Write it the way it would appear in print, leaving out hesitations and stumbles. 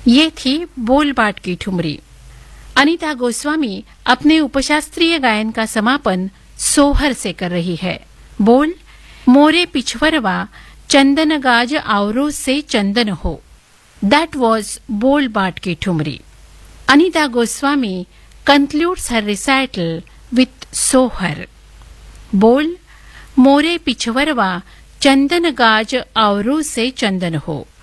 ये थी बोल बाट की ठुमरी। अनीता गोस्वामी अपने उपशास्त्रीय गायन का समापन सोहर से कर रही है। बोल, मोरे पिछवरवा चंदन गाज आवरो से चंदन हो। दैट वॉज बोल बाट की thumri. Anita Goswami concludes her recital with सोहर। बोल, मोरे पिछवरवा चंदन गाज आवरो से चंदन हो।